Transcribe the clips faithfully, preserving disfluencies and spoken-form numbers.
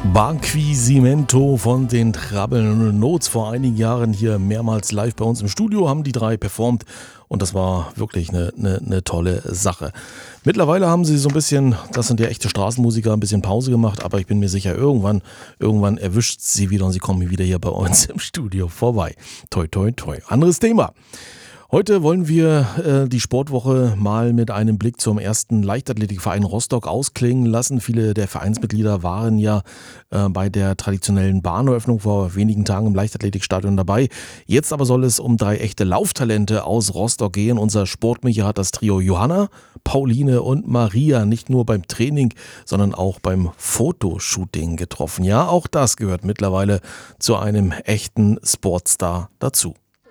Barquisimeto von den Trouble Notes, vor einigen Jahren hier mehrmals live bei uns im Studio, haben die drei performt und das war wirklich eine, eine, eine tolle Sache. Mittlerweile haben sie so ein bisschen, das sind ja echte Straßenmusiker, ein bisschen Pause gemacht, aber ich bin mir sicher, irgendwann, irgendwann erwischt sie wieder und sie kommen wieder hier bei uns im Studio vorbei. Toi, toi, toi. Anderes Thema. Heute wollen wir äh, die Sportwoche mal mit einem Blick zum ersten Leichtathletikverein Rostock ausklingen lassen. Viele der Vereinsmitglieder waren ja äh, bei der traditionellen Bahneröffnung vor wenigen Tagen im Leichtathletikstadion dabei. Jetzt aber soll es um drei echte Lauftalente aus Rostock gehen. Unser Sportmicher hat das Trio Johanna, Pauline und Maria nicht nur beim Training, sondern auch beim Fotoshooting getroffen. Ja, auch das gehört mittlerweile zu einem echten Sportstar dazu.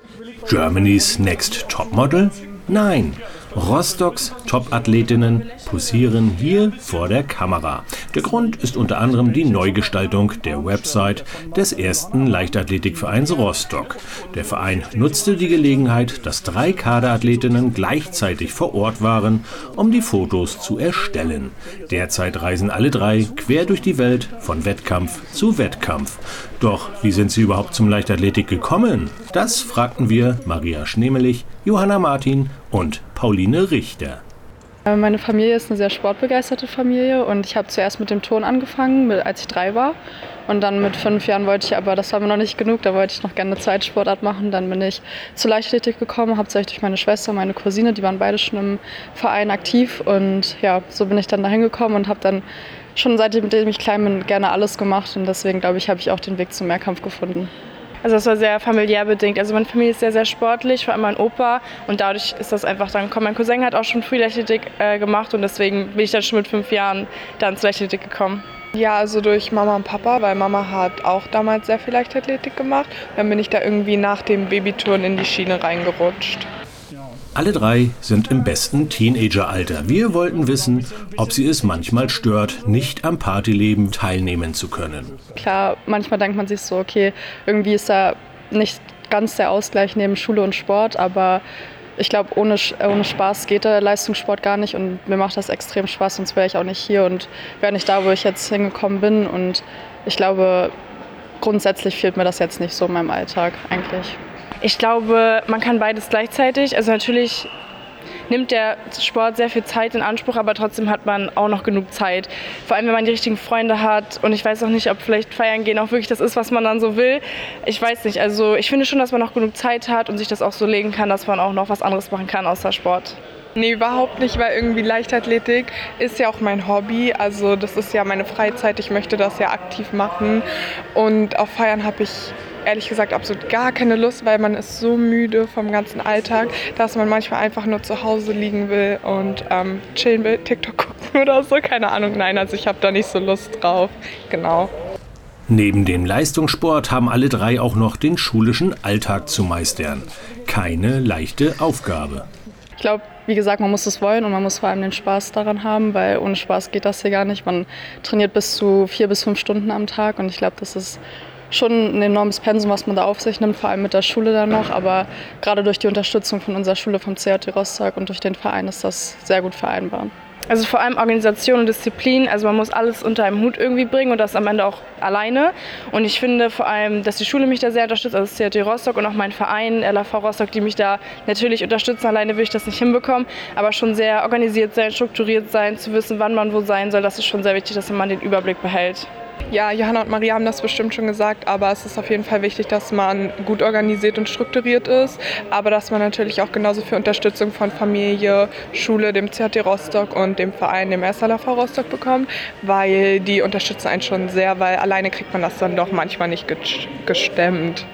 Germany's Next Topmodel? Nein, Rostocks Top-Athletinnen posieren hier vor der Kamera. Der Grund ist unter anderem die Neugestaltung der Website des ersten Leichtathletikvereins Rostock. Der Verein nutzte die Gelegenheit, dass drei Kaderathletinnen gleichzeitig vor Ort waren, um die Fotos zu erstellen. Derzeit reisen alle drei quer durch die Welt von Wettkampf zu Wettkampf. Doch wie sind sie überhaupt zum Leichtathletik gekommen? Das fragten wir Maria Schneemelich, Johanna Martin und Pauline Richter. Meine Familie ist eine sehr sportbegeisterte Familie und ich habe zuerst mit dem Turnen angefangen, als ich drei war. Und dann mit fünf Jahren wollte ich, aber das war mir noch nicht genug, da wollte ich noch gerne eine zweite Sportart machen. Dann bin ich zur Leichtathletik gekommen, hauptsächlich durch meine Schwester und meine Cousine, die waren beide schon im Verein aktiv. Und ja, so bin ich dann dahin gekommen und habe dann schon seitdem ich klein bin gerne alles gemacht. Und deswegen, glaube ich, habe ich auch den Weg zum Mehrkampf gefunden. Also das war sehr familiär bedingt. Also meine Familie ist sehr, sehr sportlich, vor allem mein Opa. Und dadurch ist das einfach dann gekommen. Mein Cousin hat auch schon früh Leichtathletik äh, gemacht und deswegen bin ich dann schon mit fünf Jahren dann zur Leichtathletik gekommen. Ja, also durch Mama und Papa, weil Mama hat auch damals sehr viel Leichtathletik gemacht. Dann bin ich da irgendwie nach dem Babyturnen in die Schiene reingerutscht. Alle drei sind im besten Teenageralter. Wir wollten wissen, ob sie es manchmal stört, nicht am Partyleben teilnehmen zu können. Klar, manchmal denkt man sich so, okay, irgendwie ist da nicht ganz der Ausgleich neben Schule und Sport, aber ich glaube, ohne, ohne Spaß geht der Leistungssport gar nicht und mir macht das extrem Spaß, sonst wäre ich auch nicht hier und wäre nicht da, wo ich jetzt hingekommen bin. Und ich glaube, grundsätzlich fehlt mir das jetzt nicht so in meinem Alltag eigentlich. Ich glaube, man kann beides gleichzeitig. Also natürlich nimmt der Sport sehr viel Zeit in Anspruch, aber trotzdem hat man auch noch genug Zeit. Vor allem, wenn man die richtigen Freunde hat. Und ich weiß auch nicht, ob vielleicht feiern gehen auch wirklich das ist, was man dann so will. Ich weiß nicht. Also ich finde schon, dass man noch genug Zeit hat und sich das auch so legen kann, dass man auch noch was anderes machen kann außer Sport. Nee, überhaupt nicht, weil irgendwie Leichtathletik ist ja auch mein Hobby. Also das ist ja meine Freizeit. Ich möchte das ja aktiv machen. Und auf Feiern habe ich ehrlich gesagt absolut gar keine Lust, weil man ist so müde vom ganzen Alltag, dass man manchmal einfach nur zu Hause liegen will und ähm, chillen will, TikTok gucken oder so, keine Ahnung. Nein, also ich habe da nicht so Lust drauf, genau. Neben dem Leistungssport haben alle drei auch noch den schulischen Alltag zu meistern. Keine leichte Aufgabe. Ich glaube, wie gesagt, man muss es wollen und man muss vor allem den Spaß daran haben, weil ohne Spaß geht das hier gar nicht. Man trainiert bis zu vier bis fünf Stunden am Tag und ich glaube, das ist schon ein enormes Pensum, was man da auf sich nimmt, vor allem mit der Schule dann noch. Aber gerade durch die Unterstützung von unserer Schule, vom C J T Rostock und durch den Verein ist das sehr gut vereinbar. Also vor allem Organisation und Disziplin, also man muss alles unter einem Hut irgendwie bringen und das am Ende auch alleine. Und ich finde vor allem, dass die Schule mich da sehr unterstützt, also das C J T Rostock und auch mein Verein, L A V Rostock, die mich da natürlich unterstützen. Alleine würde ich das nicht hinbekommen, aber schon sehr organisiert sein, strukturiert sein, zu wissen, wann man wo sein soll, das ist schon sehr wichtig, dass man den Überblick behält. Ja, Johanna und Maria haben das bestimmt schon gesagt, aber es ist auf jeden Fall wichtig, dass man gut organisiert und strukturiert ist, aber dass man natürlich auch genauso viel Unterstützung von Familie, Schule, dem C J T Rostock und dem Verein, dem ersten L A V Rostock bekommt, weil die unterstützen einen schon sehr, weil alleine kriegt man das dann doch manchmal nicht gestemmt.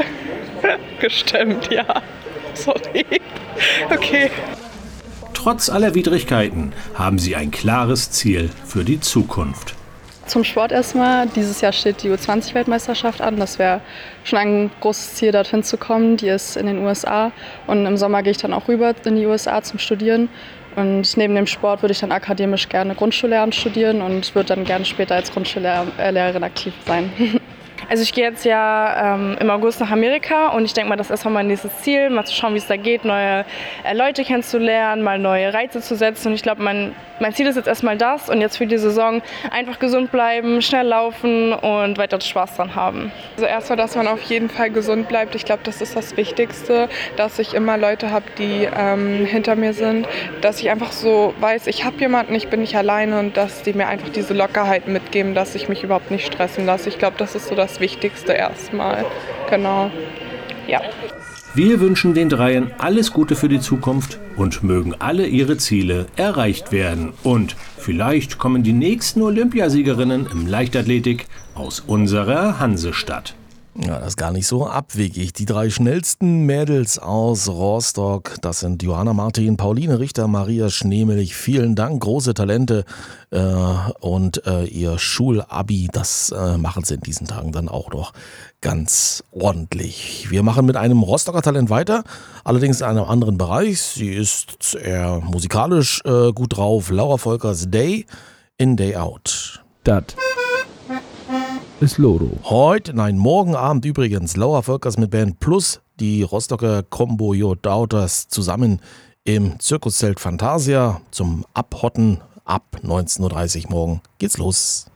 gestemmt, ja. Sorry. Okay. Trotz aller Widrigkeiten haben sie ein klares Ziel für die Zukunft. Zum Sport erstmal. Dieses Jahr steht die U zwanzig Weltmeisterschaft an. Das wäre schon ein großes Ziel, dorthin zu kommen. Die ist in den U S A und im Sommer gehe ich dann auch rüber in die U S A zum Studieren. Und neben dem Sport würde ich dann akademisch gerne Grundschullehramt studieren und würde dann gerne später als Grundschullehrerin aktiv sein. Also ich gehe jetzt ja ähm, im August nach Amerika und ich denke mal, das ist erstmal mein nächstes Ziel, mal zu schauen, wie es da geht, neue äh, Leute kennenzulernen, mal neue Reize zu setzen. Und ich glaube, mein, mein Ziel ist jetzt erstmal das und jetzt für die Saison einfach gesund bleiben, schnell laufen und weiter Spaß dran haben. Also erstmal, dass man auf jeden Fall gesund bleibt. Ich glaube, das ist das Wichtigste, dass ich immer Leute habe, die ähm, hinter mir sind, dass ich einfach so weiß, ich habe jemanden, ich bin nicht alleine und dass die mir einfach diese Lockerheit mitgeben, dass ich mich überhaupt nicht stressen lasse. Ich glaube, das ist so das Wichtigste erstmal. Genau. Ja. Wir wünschen den Dreien alles Gute für die Zukunft und mögen alle ihre Ziele erreicht werden. Und vielleicht kommen die nächsten Olympiasiegerinnen im Leichtathletik aus unserer Hansestadt. Ja, das ist gar nicht so abwegig. Die drei schnellsten Mädels aus Rostock, das sind Johanna Martin, Pauline Richter, Maria Schneemelich. Vielen Dank, große Talente äh, und äh, ihr Schulabi, das äh, machen sie in diesen Tagen dann auch noch ganz ordentlich. Wir machen mit einem Rostocker Talent weiter, allerdings in einem anderen Bereich. Sie ist eher musikalisch äh, gut drauf. Laura Volkers, Day in, Day out. Das ist Lodo. Heute, nein, morgen Abend übrigens, Laura Volkers mit Band plus die Rostocker Combo Your Daughters zusammen im Zirkuszelt Fantasia zum Abhotten ab neunzehn Uhr dreißig morgen. Geht's los.